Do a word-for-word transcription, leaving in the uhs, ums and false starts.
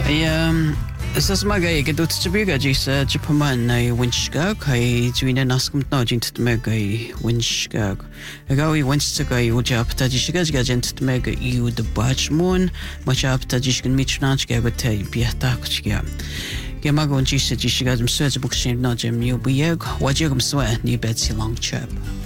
Um, Sas magai ke dut tbiga jisa jipaman na winchga kai juina naskum no jint tmega winchga gawi winchga uja pta jishga jint tmega you the bachmon macha pta jishgan mitchnachga bata biata kchga gemago jisa jishga mswez bukshin no jem you bieg wajegum swa ni betsi long chap